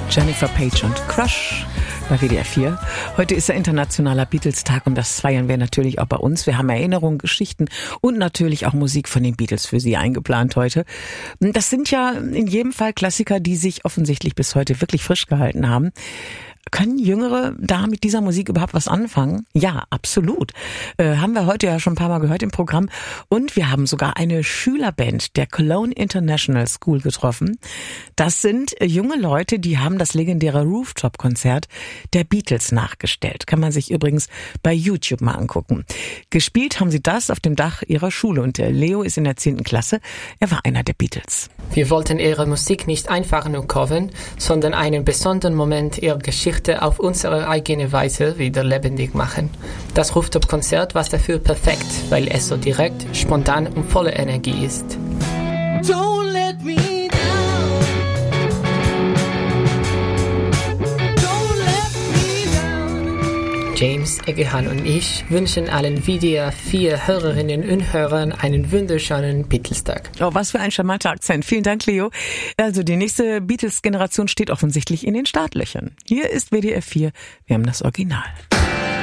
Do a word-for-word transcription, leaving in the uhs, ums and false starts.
Jennifer Page und Crush bei W D R vier. Heute ist der internationaler Beatles-Tag und das feiern wir natürlich auch bei uns. Wir haben Erinnerungen, Geschichten und natürlich auch Musik von den Beatles für Sie eingeplant heute. Das sind ja in jedem Fall Klassiker, die sich offensichtlich bis heute wirklich frisch gehalten haben. Können Jüngere da mit dieser Musik überhaupt was anfangen? Ja, absolut. Äh, haben wir heute ja schon ein paar Mal gehört im Programm. Und wir haben sogar eine Schülerband der Cologne International School getroffen. Das sind äh, junge Leute, die haben das legendäre Rooftop-Konzert der Beatles nachgestellt. Kann man sich übrigens bei YouTube mal angucken. Gespielt haben sie das auf dem Dach ihrer Schule. Und der Leo ist in der zehnten Klasse. Er war einer der Beatles. Wir wollten ihre Musik nicht einfach nur covern, sondern einen besonderen Moment ihrer Geschichte auf unsere eigene Weise wieder lebendig machen. Das Rooftop-Konzert war dafür perfekt, weil es so direkt, spontan und voller Energie ist. Don't let me down. Don't let me down. James, Egehan und ich wünschen allen W D R vier Hörerinnen und Hörern einen wunderschönen Beatles-Tag. Oh, was für ein charmanter Akzent. Vielen Dank, Leo. Also die nächste Beatles-Generation steht offensichtlich in den Startlöchern. Hier ist W D R vier. Wir haben das Original.